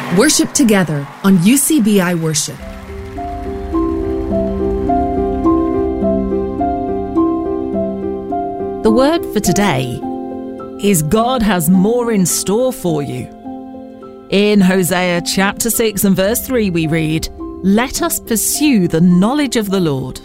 Worship together on UCBI Worship. The word for today is God has more in store for you. In Hosea chapter 6 and verse 3 we read, "Let us pursue the knowledge of the Lord."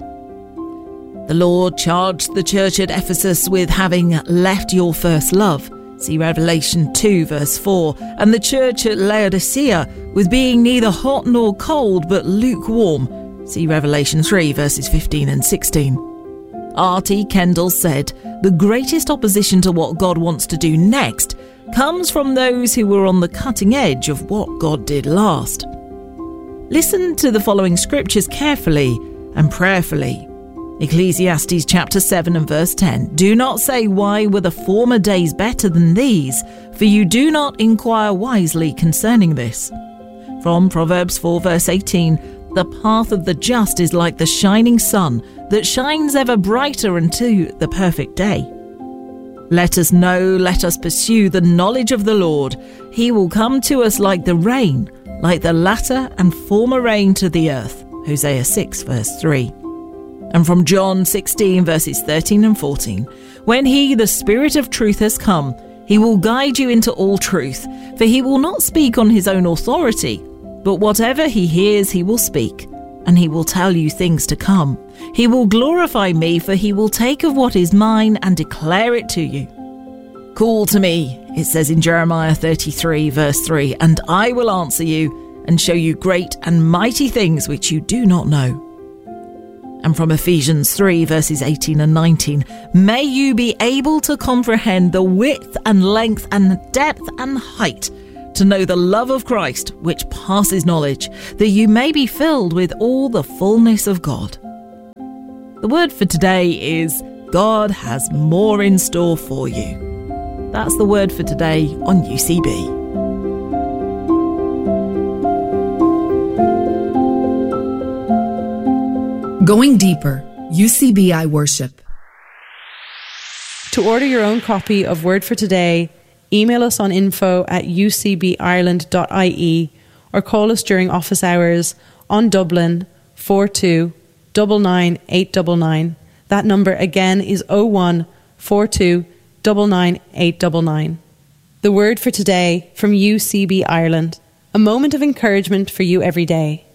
The Lord charged the church at Ephesus with having left your first love. See Revelation 2 verse 4. And the church at Laodicea with being neither hot nor cold but lukewarm. See Revelation 3 verses 15 and 16. R.T. Kendall said, "The greatest opposition to what God wants to do next comes from those who were on the cutting edge of what God did last." Listen to the following scriptures carefully and prayerfully. Ecclesiastes chapter 7 and verse 10. "Do not say, why were the former days better than these? For you do not inquire wisely concerning this." From Proverbs 4 verse 18. "The path of the just is like the shining sun that shines ever brighter unto the perfect day." Let us know, let us pursue the knowledge of the Lord. He will come to us like the rain, like the latter and former rain to the earth. Hosea 6 verse 3. And from John 16 verses 13 and 14. "When he, the Spirit of truth, has come, he will guide you into all truth, for he will not speak on his own authority, but whatever he hears he will speak, and he will tell you things to come. He will glorify me, for he will take of what is mine and declare it to you. Call to me," it says in Jeremiah 33 verse 3, "and I will answer you and show you great and mighty things which you do not know." And from Ephesians 3 verses 18 and 19, "May you be able to comprehend the width and length and depth and height, to know the love of Christ which passes knowledge, that you may be filled with all the fullness of God." The word for today is God has more in store for you. That's the word for today on UCB. Going deeper, UCBI Worship. To order your own copy of Word for Today, email us on info@ucbireland.ie or call us during office hours on Dublin 42 99 899. That number again is 01 42 99 899. The Word for Today from UCB Ireland. A moment of encouragement for you every day.